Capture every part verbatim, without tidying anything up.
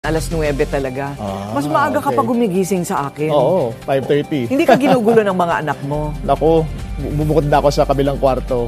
alas nuwebe talaga. Ah, Mas maaga ka okay. pa gumigising sa akin. Oo, five thirty. Hindi ka ginugulo ng mga anak mo. Naku, bumukod na ako sa kabilang kwarto.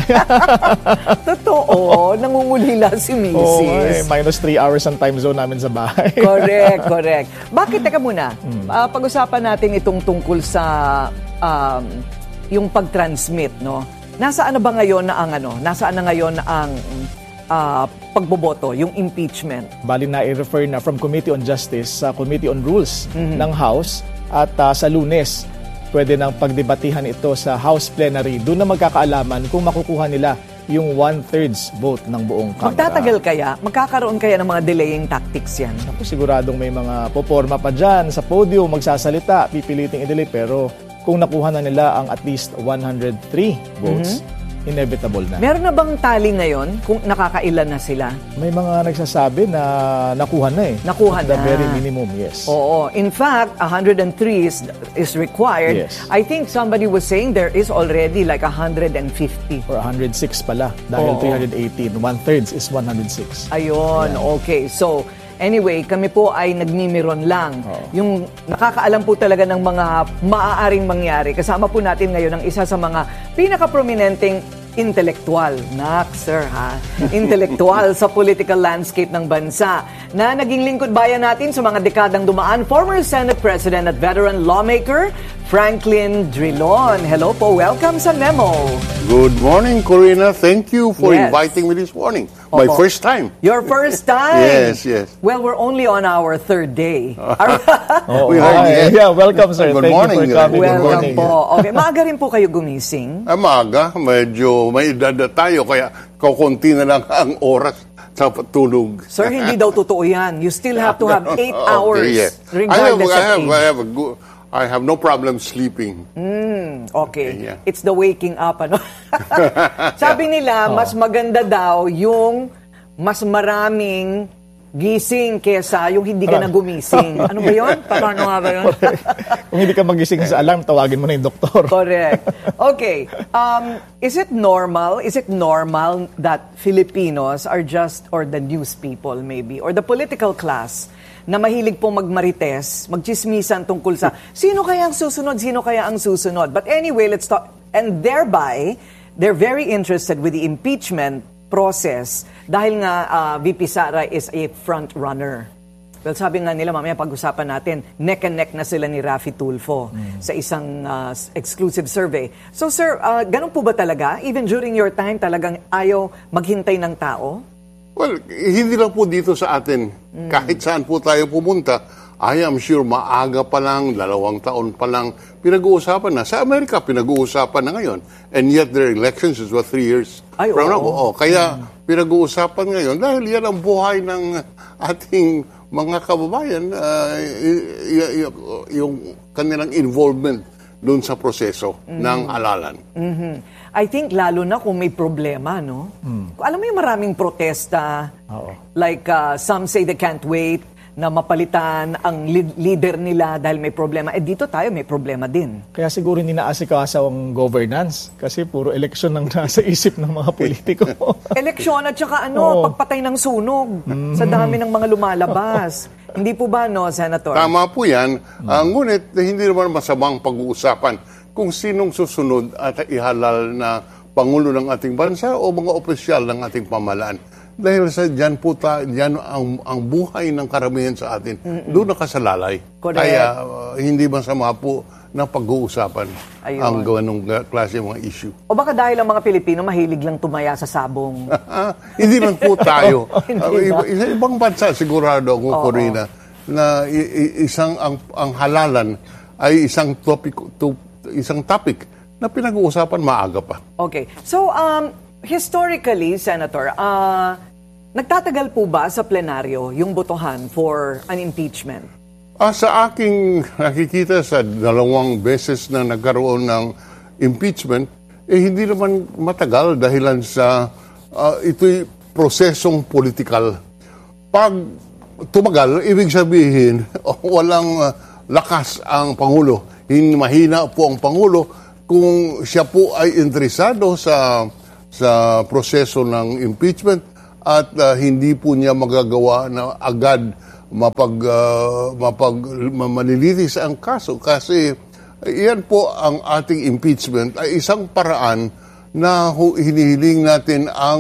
Totoo, nangungulila si Missus Oo, eh, minus three hours ang time zone namin sa bahay. Correct, correct. Bakit, teka muna, Hmm. uh, pag-usapan natin itong tungkol sa um, yung pag-transmit, no? Nasaan na ba ngayon na ang ano? Nasaan na ngayon ang uh, pagboboto, yung impeachment? Bali na i-refer na from Committee on Justice sa Committee on Rules Mhm. ng House at uh, sa Lunes pwede nang pagdebatihan ito sa House Plenary. Doon na magkakaalaman kung makukuha nila yung one-thirds vote ng buong Kamara. Magtatagal kaya? Magkakaroon kaya ng mga delaying tactics yan? Ako siguradong may mga poporma pa dyan sa podium, magsasalita, pipiliting i-delay, pero kung nakuha na nila ang at least one hundred three votes, mm-hmm. inevitable na. Meron na bang tali ngayon kung nakakailan na sila? May mga nagsasabi na nakuha na eh. Nakuha At the na. very minimum, yes. Oo. In fact, one hundred three is, is required. Yes. I think somebody was saying there is already like one hundred fifty. Or one hundred six pala, dahil Oo. three hundred eighteen. One-thirds is one hundred six. Ayun, okay. So, anyway, kami po ay nagmimiron lang. Oo. Yung nakakaalam po talaga ng mga maaaring mangyari. Kasama po natin ngayon ang isa sa mga pinaka-prominenteng intellectual, nak sir ha, intellectual sa political landscape ng bansa na naging lingkod bayan natin sa mga dekadang dumaan, former Senate President at veteran lawmaker, Franklin Drilon. Hello po, welcome sa Memo. Good morning, Corina. Thank you for Yes. inviting me this morning. My Opo. first time. Your first time? Yes, yes. Well, we're only on our third day. Oh, We heard hi. it. Yeah, welcome sir. Good Thank morning. you for coming. Good Welcome morning. po. Okay, maaga rin po kayo gumising. Ah, maaga, medyo may edad na tayo, kaya kakunti na lang ang oras sa patulog. Sir, hindi daw totoo yan. You still have to have eight Okay, hours yeah. regardless I have, of age. I have, I have, a good, I have no problem sleeping. Mm, okay. Okay, yeah. It's the waking up, ano? Sabi nila, mas maganda daw yung mas maraming gising kesa yung hindi ka na gumising. Ano ba yun? Paano nga ba yun? Kung hindi ka magising sa alarm, tawagin mo na yung doktor. Correct. Okay. Um, is it normal? Is it normal that Filipinos are just, or the news people maybe, or the political class, na mahilig pong magmarites, magchismisan tungkol sa sino kaya ang susunod, sino kaya ang susunod. But anyway, let's talk. And thereby, they're very interested with the impeachment process dahil nga uh, V P Sara is a front runner. Well, sabi nga nila, mamaya pag-usapan natin, neck and neck na sila ni Raffy Tulfo mm. sa isang uh, exclusive survey. So sir, uh, ganun po ba talaga? Even during your time, talagang ayaw maghintay ng tao? Well, hindi lang po dito sa atin. Mm. Kahit saan po tayo pumunta, I am sure maaga pa lang, dalawang taon pa lang, pinag-uusapan na. Sa Amerika, pinag-uusapan na ngayon. And yet their elections is what, three years Ay, from oo. now. Oo, kaya mm. pinag-uusapan ngayon dahil yan ang buhay ng ating mga kababayan, uh, y- y- y- yung kanilang involvement doon sa proseso mm. ng halalan. Mm-hmm. I think lalo na kung may problema, no? Mm. Alam mo yung maraming protesta, Oo. like uh, some say they can't wait na mapalitan ang lead- leader nila dahil may problema. Eh dito tayo may problema din. Kaya siguro hindi naasikaso ang governance kasi puro eleksyon ang nasa isip ng mga politiko. Eleksyon at saka ano, Oo. pagpatay ng sunog sa dami ng mga lumalabas. Hindi po ba, no, Senator? Tama po yan. Uh, ngunit hindi naman masamang pag-uusapan kung sinong susunod at ihalal na Pangulo ng ating bansa o mga opisyal ng ating pamahalaan. Dahil sa diyan po ta, diyan ang, ang buhay ng karamihan sa atin, Mm-mm. doon nakasalalay. Correct. Kaya uh, hindi masama po na pag-uusapan Ayun. ang ganong klase mga issue. O baka dahil ang mga Pilipino mahilig lang tumaya sa sabong. Hindi lang po tayo. Hindi uh, ba? iba, isa, ibang bansa sigurado ako, Oo. Corina, na i- i- isang ang, ang halalan ay isang topic to, isang topic na pinag-uusapan maaga pa. Okay. So, um, historically, Senator, uh, nagtatagal po ba sa plenaryo yung botohan for an impeachment? Ah, sa aking nakikita sa dalawang beses na nagkaroon ng impeachment, eh hindi naman matagal dahilan sa uh, ito'y prosesong politikal. Pag tumagal, ibig sabihin, walang uh, lakas ang Pangulo. Hin- mahina po ang Pangulo kung siya po ay interesado sa sa proseso ng impeachment at uh, hindi po niya magagawa na agad mapag, uh, mapag manilitis ang kaso. Kasi iyan po ang ating impeachment ay isang paraan na hinihiling natin ang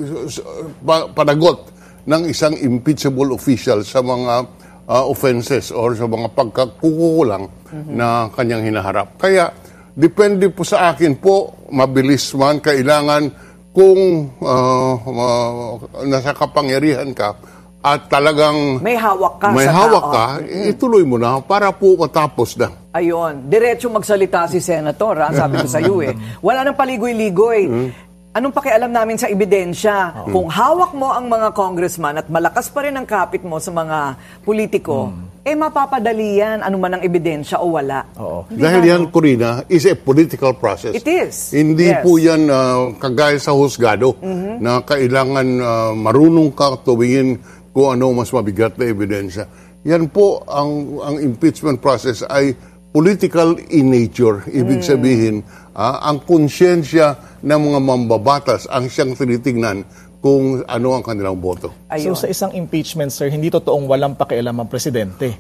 panagot ng isang impeachable official sa mga uh, offenses or sa mga pagkakukulang mm-hmm. na kanyang hinaharap. Kaya, depende po sa akin po, mabilis man, kailangan kung uh, uh, nasa kapangyarihan ka at talagang may hawak ka may sa hawak tao. ka, mm-hmm. ituloy mo na para po matapos na. Ayun, diretso magsalita si Senator, ha? Sabi ko sa iyo eh. Wala nang paligoy-ligoy. Mm-hmm. Anong pakialam namin sa ebidensya? Oh. Kung hawak mo ang mga congressman at malakas pa rin ang kapit mo sa mga politiko, mm. eh mapapadali yan, ano man ang ebidensya o wala. Oo. Dahil yan, Corina, is a political process. It is. Hindi yes. po yan uh, kagaya sa husgado mm-hmm. na kailangan uh, marunong ka tuwingin kung ano mas mabigat na ebidensya. Yan po, ang, ang impeachment process ay political in nature. Ibig mm. sabihin, uh, ang konsyensya ng mga mambabatas ang siyang tinitingnan kung ano ang kanilang boto. Ayun. So sa isang impeachment, sir, hindi totoong walang pakialam ang presidente.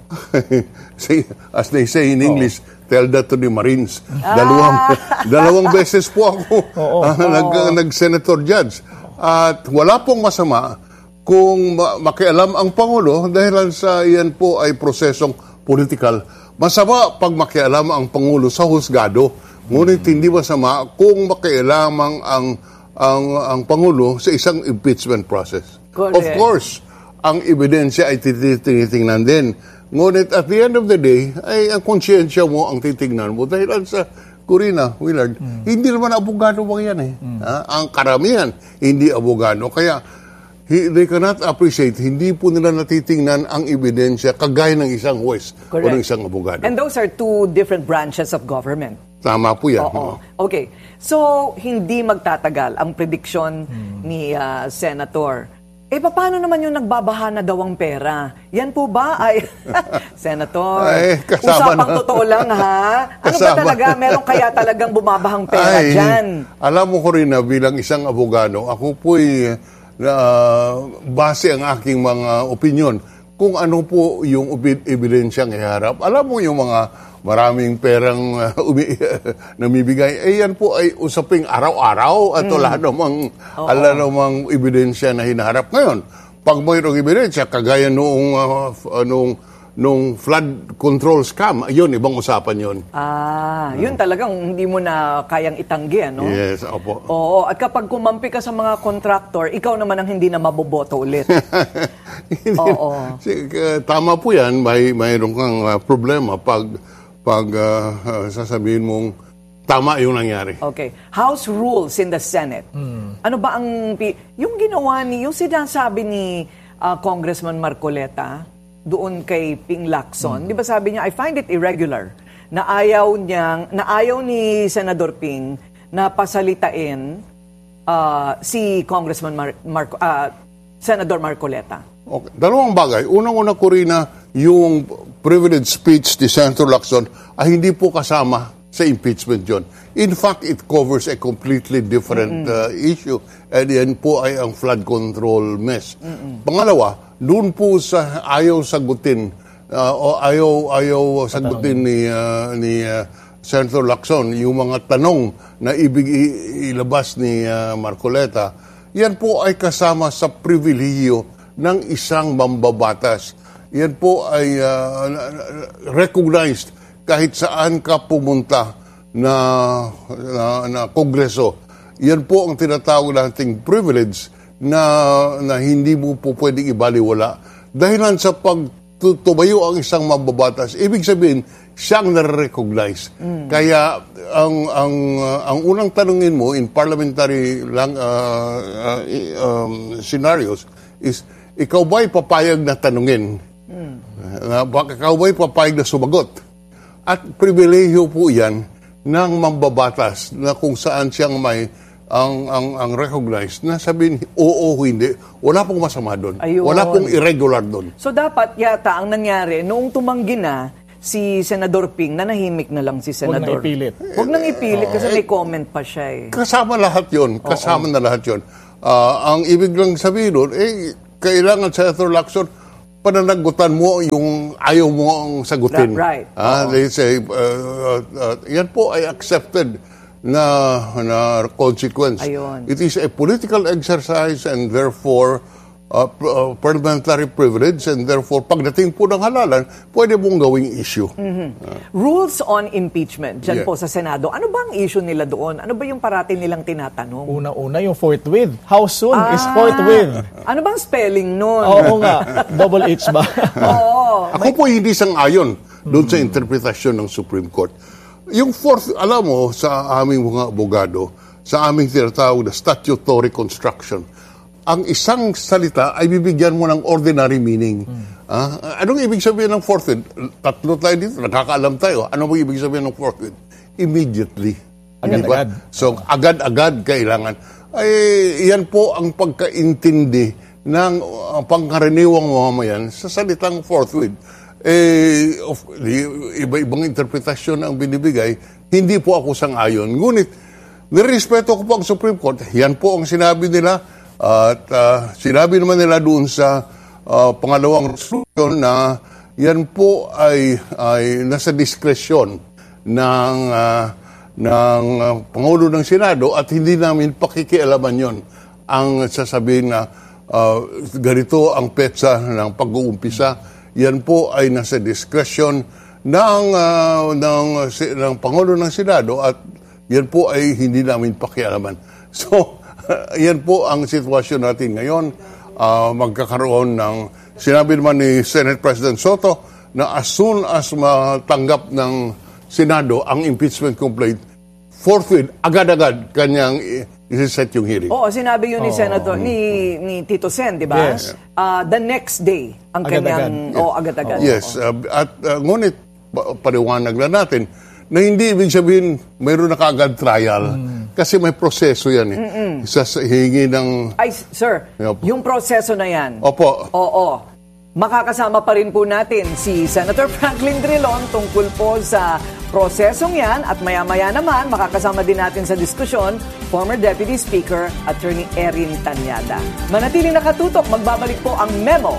As they say in English, oh. tell that to the Marines. Ah. Dalawang, dalawang beses po ako oh, oh. uh, nag, oh. nag-senator judge. At wala pong masama kung makialam ang Pangulo dahil sa iyan po ay prosesong political. Masama pag makialam ang Pangulo sa husgado. Ngunit hindi masama kung makialamang ang, ang, ang Pangulo sa isang impeachment process. Correct. Of course, ang ebidensya ay tinitingnan din. Ngunit at the end of the day, ay ang konsyensya mo ang titingnan mo. Dahil sa Corina, Willard, mm. hindi naman abogado mo yan eh. Mm. Ha? Ang karamihan, hindi abogado. Kaya, they cannot appreciate, hindi po nila natitingnan ang ebidensya kagaya ng isang huwes o ng isang abogado. And those are two different branches of government. Tama po yan. Oo. Okay. So, hindi magtatagal ang prediction hmm. ni uh, Senator. Eh, paano naman yung nagbabaha na daw ang pera? Yan po ba ay... Senator, ay, usapang na. totoo lang ha? Ano kasama. Ba talaga? Meron kaya talagang bumabahang pera ay, dyan? Alam mo ko rin na bilang isang abogado, ako po'y uh, base ang aking mga opinion kung ano po yung ebidensyang iharap. Alam mo yung mga maraming perang uh, umi- namibigay, eh yan po ay usaping araw-araw at mm. wala namang, ala namang ebidensya na hinaharap. Ngayon, pag mayroong ebidensya, kagaya noong, uh, noong, noong flood control scam, yun, ibang usapan yun. Ah, yun talagang hindi mo na kayang itanggi, ano? Yes, opo. Oo, at kapag kumampi ka sa mga contractor, ikaw naman ang hindi na maboboto ulit. Oo. Tama po yan, may mayroon kang uh, problema pag pag uh, uh, sasabihin mong tama yung nangyari. Okay. House rules in the Senate. Hmm. Ano ba ang... Yung ginawa ni... Yung sinasabi ni uh, Congressman Marcoleta doon kay Ping Lacson, hmm. di ba sabi niya, I find it irregular na ayaw niyang, na ayaw ni Senador Ping na pasalitain uh, si Congressman Mar- Mar- uh, Senador Marcoleta. Okay. Dalawang bagay. Unang-una ko rin na yung privilege speech ni Senator Lacson ay hindi po kasama sa impeachment yun. In fact, it covers a completely different uh, issue. And yan po ay ang flood control mess. Mm-mm. Pangalawa, doon po sa ayaw sagutin uh, o ayaw, ayaw sagutin ni, uh, ni uh, Senator Lacson yung mga tanong na ibig ilabas ni uh, Marcoleta, yan po ay kasama sa pribilehiyo ng isang mambabatas. Yan po ay uh, recognized kahit saan ka pumunta na, na, na kongreso. Yan po ang tinatawag nating privilege na, na hindi mo po pwedeng ibaliwala. Dahilan sa pagtutumayo ang isang mambabatas, ibig sabihin, siyang nare-recognize. Mm. Kaya ang, ang, uh, ang unang tanungin mo in parliamentary lang, uh, uh, um, scenarios is, ikaw ba'y papayag na tanungin? Hmm. Uh, ikaw ba'y papayag na sumagot? At pribilehiyo po yan ng mambabatas na kung saan siyang may ang, ang, ang recognized na sabihin, oo, hindi. Wala pong masama doon. Ayun. Wala pong irregular doon. So dapat yata ang nangyari, noong tumanggi na si Senador Ping, nanahimik na lang si Senador. Huwag nang ipilit. Huwag nang ipilit kasi may comment pa siya eh. Kasama lahat yun. Kasama Oo. na lahat yun. Uh, ang ibig lang sabihin doon, eh, kailangan Senator Lacson pananagutan mo yung ayaw mo ang sagutin. Right. Ah, they say, uh, uh, uh, yan po ay accepted na, na consequence. Ayun. It is a political exercise and therefore uh, uh, parliamentary privilege and therefore pagdating po ng halalan, pwede mong gawing issue. Mm-hmm. Uh, Rules on impeachment, dyan yeah. po sa Senado. Ano ba ang issue nila doon? Ano ba yung parati nilang tinatanong? Una-una yung forthwith. How soon Ah, is forthwith? Ano bang spelling nun? Oo nga. Double H ba? Oo. Ako po hindi sang-ayon doon sa interpretasyon ng Supreme Court. Yung fourth, alam mo, sa aming mga abogado, sa aming tinatawag na statutory construction, ang isang salita ay bibigyan mo ng ordinary meaning. Hmm. Ah, anong ibig sabihin ng forthwith? Tatlo tayo dito, nakakaalam tayo. Ano bang ibig sabihin ng forthwith? Immediately. Agad-agad. Diba? So, agad-agad kailangan. Ay, yan po ang pagkaintindi ng uh, pangkaraniwang mamamayan sa salitang forthwith. Eh, of, iba-ibang interpretasyon ang binibigay, hindi po ako sang-ayon. Ngunit, nirespeto ko po ang Supreme Court. Yan po ang sinabi nila. At uh, sinabi naman nila doon sa uh, pangalawang resolution na yan po ay, ay nasa diskresyon ng, uh, ng uh, Pangulo ng Senado at hindi namin pakikialaman yon. Ang sasabihin na uh, ganito ang petsa ng pag-uumpisa, yan po ay nasa diskresyon ng, uh, ng, ng Pangulo ng Senado at yan po ay hindi namin pakialaman. So, yan po ang sitwasyon natin ngayon. Uh, magkakaroon ng, sinabi naman ni Senate President Soto na as soon as matanggap ng Senado ang impeachment complaint, forthwith, agad-agad kanyang i-set yung hearing. Oo, sinabi yun ni Senator, ni, ni Tito Sen, di ba? Yes. Uh, the next day, ang Agad-agad. kanyang, oh, agad-agad. Yes, uh, at uh, ngunit pa- paliwanag na natin na hindi ibig sabihin mayroon na kaagad trial. Kasi may proseso yan eh. Sa sa hingi ng... Ay, sir, Yup. yung proseso na yan. Opo. Oo. Makakasama pa rin po natin si Senator Franklin Drilon tungkol po sa prosesong yan at maya-maya naman makakasama din natin sa diskusyon former Deputy Speaker Attorney Erin Tanyada. Manatiling nakatutok, magbabalik po ang Memo.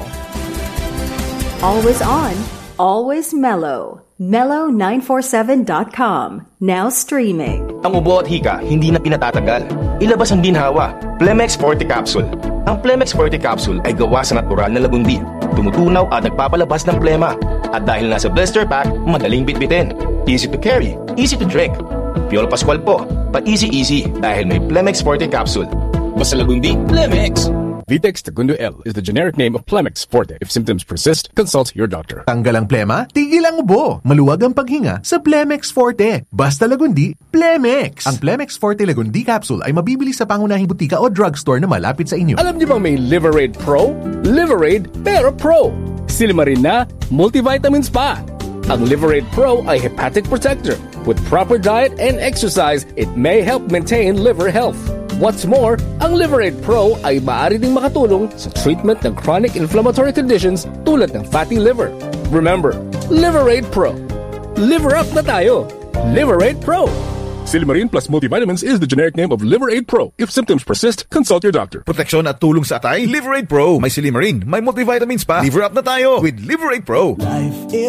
Always on, always mellow. mellow nine four seven dot com. Now streaming. Ang ubo at hika, hindi na pinatatagal. Ilabas ang ginhawa. Plemex Forte Capsule. Ang Plemex Forte Capsule ay gawa sa natural na lagundi. Tumutunaw at nagpapalabas ng plema. At dahil nasa blister pack, madaling bitbitin. Easy to carry, easy to drink. Piolo Pascual po, pa easy-easy dahil may Plemex Forte Capsule. Basta lagundi, Plemex! Vitex Segundo L is the generic name of Plemex Forte. If symptoms persist, consult your doctor. Tanggal ang plema, tigil ang ubo. Maluwag ang paghinga sa Plemex Forte. Basta lagundi, Plemex. Ang Plemex Forte Lagundi Capsule ay mabibili sa pangunahing butika o drugstore na malapit sa inyo. Alam niyo bang may Liverade Pro? Liverade pero Pro. Silimarin na, multivitamins pa. Ang Liverade Pro ay hepatic protector. With proper diet and exercise, it may help maintain liver health. What's more, ang Liverade Pro ay maaari ding makatulong sa treatment ng chronic inflammatory conditions tulad ng fatty liver. Remember, Liverade Pro. Liver up na tayo. Liverade Pro. Silimarin plus multivitamins is the generic name of Liverade Pro. If symptoms persist, consult your doctor. Proteksyon at tulong sa atay, Liverade Pro. May Silimarin, may multivitamins pa. Liver up na tayo with Liverade Pro. Life